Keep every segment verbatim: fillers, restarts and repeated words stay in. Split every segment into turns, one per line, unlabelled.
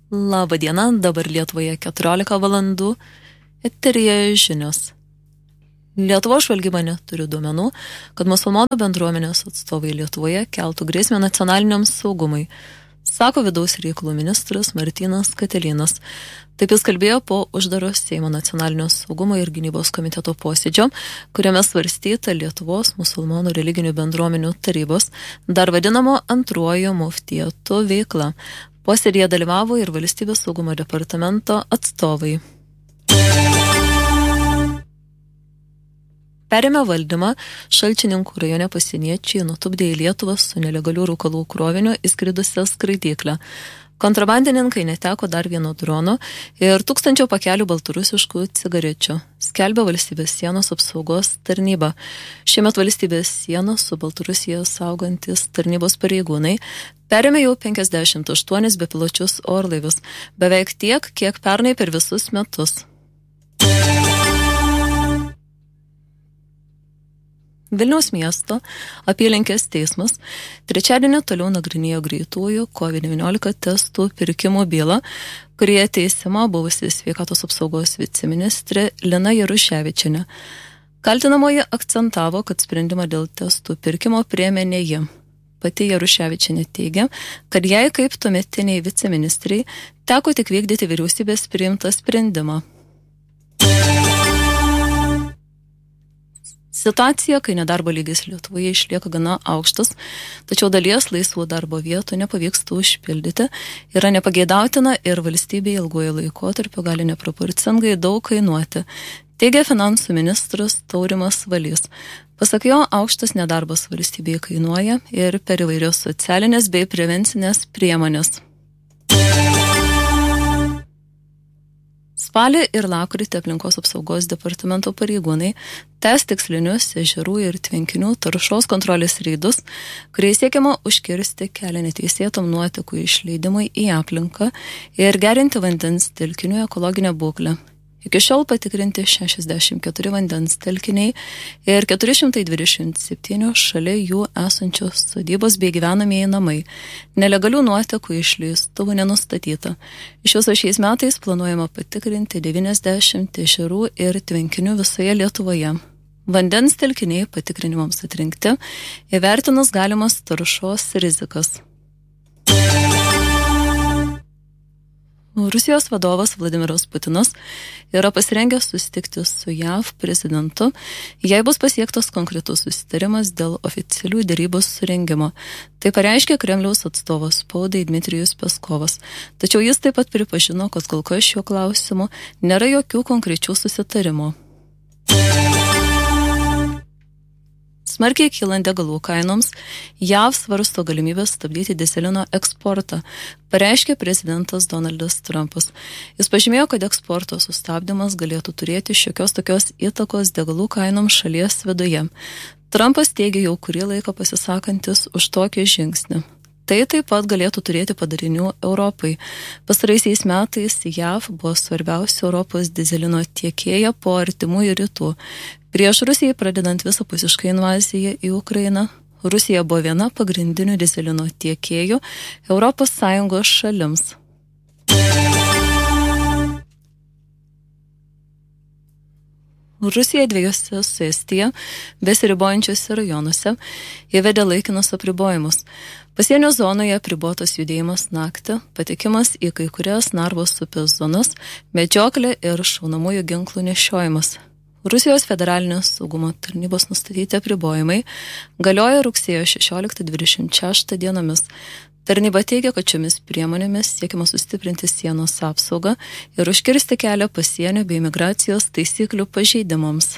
Labą dieną, dabar Lietuvoje keturiolika valandų, eteryje žinios. Lietuvos žvalgyba neturi duomenų, kad musulmonų bendruomenės atstovai Lietuvoje keltų grėsmę nacionaliniam saugumui, sako vidaus reikalų ministras Martynas Katilinas. Taip jis kalbėjo po uždaro Seimo nacionalinio saugumo ir gynybos komiteto posėdžio, kuriame svarstyta Lietuvos musulmonų religinių bendruomenių tarybos, dar vadinamo antruoju muftijato veikla. Posėdėje dalyvavo ir Valstybės saugumo departamento atstovai. Perėmė valdymą Šalčininkų rajone pasieniečiai nutupdė į Lietuvą su nelegalių rūkalų kroviniu įskridusią skraidyklę. Kontrabandininkai neteko dar vieno drono ir tūkstančio pakelių baltarusiškų cigarečių, skelbia Valstybės sienos apsaugos tarnyba. Šiemet Valstybės sienos su Baltarusija saugantis tarnybos pareigūnai perėmė jau penkiasdešimt aštuonis bepiločius orlaivius, beveik tiek, kiek pernai per visus metus. Vilniaus miesto apylinkės teismas trečiadienį toliau nagrinėjo greitųjų COVID devyniolika testų pirkimo bylą, kurie teisiama buvusi sveikatos apsaugos viceministrė Lina Jaruševičienė. Kaltinamoji akcentavo, kad sprendimą dėl testų pirkimo priėmė ne ji. Pati Jaruševičienė teigia, kad jai kaip tuometiniai viceministrai teko tik vykdyti vyriausybės priimtą sprendimą. Situacija, kai nedarbo lygis Lietuvoje išlieka gana aukštas, tačiau dalies laisvų darbo vietų nepavyksta užpildyti, yra nepageidautina ir valstybė ilguoju laikotarpiu gali neproporcingai daug kainuoti, teigia finansų ministras Taurimas Valys. Pasak jo, aukštas nedarbas valstybėje kainuoja ir per įvairios socialinės bei prevencinės priemonės. Spalį ir lapkritį aplinkos apsaugos departamento pareigūnai tęs tikslinius ežerų ir tvenkinių taršos kontrolės reidus, kuriais siekiama užkirsti kelią neteisėtam nuotekų išleidimui į aplinką ir gerinti vandens telkinių ekologinę būklę. Iki šiol patikrinti šešiasdešimt keturi vandens telkiniai ir keturi šimtai dvidešimt septyni šalia jų esančios sodybos bei gyvenamieji namai. Nelegalių nuotekų išleistuvų nenustatyta. Iš viso šiais metais planuojama patikrinti devyniasdešimt ežerų ir tvenkinių visoje Lietuvoje. Vandens telkiniai patikrinimams atrinkti, įvertinus galimas taršos rizikas. Rusijos vadovas Vladimiras Putinas yra pasirengęs susitikti su J A V prezidentu, jei bus pasiektas konkretus susitarimas dėl oficialių derybų surengimo. Tai pareiškė Kremliaus atstovas spaudai Dmitrijus Peskovas. Tačiau jis taip pat pripažino, kad kol kas šiuo klausimu nėra jokių konkrečių susitarimų. Smarkiai kylant degalų kainoms, J A V svarsto galimybę stabdyti dyzelino eksportą, pareiškė prezidentas Donaldas Trumpas. Jis pažymėjo, kad eksporto sustabdymas galėtų turėti šiokios tokios įtakos degalų kainoms šalies viduje. Trumpas teigia jau kurį laiką pasisakantis už tokį žingsnį. Tai taip pat galėtų turėti padarinių Europai. Pastaraisiais metais J A V buvo svarbiausia Europos dyzelino tiekėja po artimųjų rytų. Prieš Rusijai pradedant visapusišką invaziją į Ukrainą, Rusija buvo viena pagrindinių dyzelino tiekėjų Europos Sąjungos šalims. Rusija dviejose su Estija besiribojančiose rajonuose įvedė laikinus apribojimus. Pasienio zonoje apribotas judėjimas naktį, patekimas į kai kurias Narvos upės zonas, medžioklė ir šaunamųjų ginklų nešiojimas. Rusijos federalinės saugumo tarnybos nustatyti apribojimai galioja rugsėjo šešioliktą dvidešimt šeštą dienomis. Tarnyba teigia, kad šiomis priemonėmis siekiama sustiprinti sienos apsaugą ir užkirsti kelią pasienio bei migracijos taisyklių pažeidimams.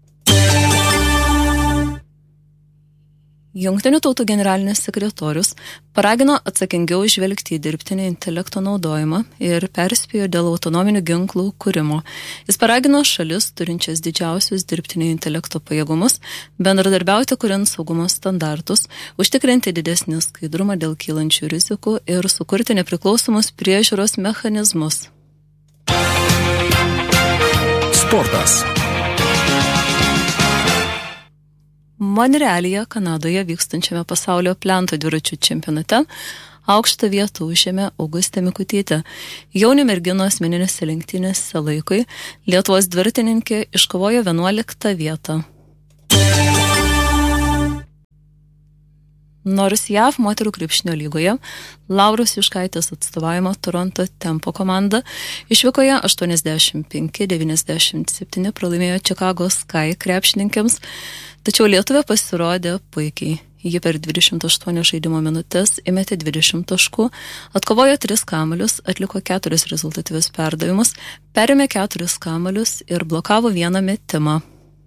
Jungtinių tautų generalinis sekretorius paragino atsakingiau žvelgti į dirbtinio intelekto naudojimą ir perspėjo dėl autonominių ginklų kūrimo. Jis paragino šalis, turinčias didžiausius dirbtinio intelekto pajėgumus, bendradarbiauti kuriant saugumo standartus, užtikrinti didesnį skaidrumą dėl kylančių rizikų ir sukurti nepriklausomus priežiūros mechanizmus.
Sportas.
Monrealyje, Kanadoje vykstančiame pasaulio plento dviračių čempionate Aukštą vietą užėmė Augustė Mikutytė. Jaunių merginų asmeninėse lenktynėse laikui Lietuvos dviratininkė iškovojo vienuoliktą vietą. Nors J A V moterų krepšinio lygoje Lauros Juškaitės atstovaujama Toronto Tempo komanda išvykoje aštuoniasdešimt penki devyniasdešimt septyni pralaimėjo Čikagos Sky krepšininkėms, tačiau Lietuvė pasirodė puikiai. Ji per dvidešimt aštuonias žaidimo minutės įmetė dvidešimt taškų, atkovojo tris kamuolius, atliko keturis rezultatyvius perdavimus, perėmė keturis kamuolius ir blokavo vieną metimą.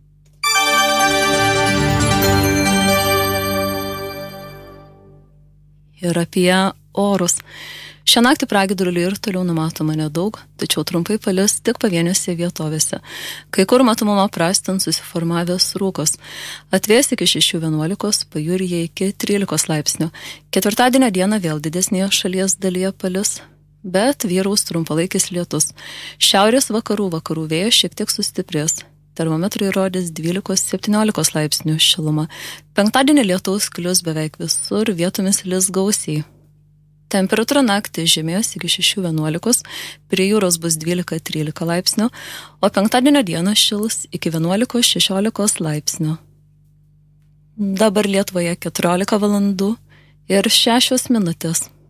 Ir apie orus. Šią naktį pragiedrulių ir toliau numatoma nedaug, tačiau trumpai palis tik pavieniose vietovėse. Kai kur matomama prastant susiformavęs rūkas. Atvės iki šešių vienuolikos, pajūryje iki trylikos laipsnių. Ketvirtadienio dieną vėl didesnėje šalies dalyje palis, bet vyraus trumpalaikis lietus. Šiaurės vakarų vakarų vėjas šiek tiek sustiprės. Termometrai rodys dvylika septyniolika laipsnių šilumą. Penktadienį lietaus klius beveik visur, vietomis lis gausiai. Temperatūra naktį žemės iki šešių vienuolikos, prie jūros bus dvylika trylika laipsnių, o penktadienio dieną šils iki vienuolika šešiolika laipsnių. Dabar Lietuvoje keturiolika valandų ir šešios minutės.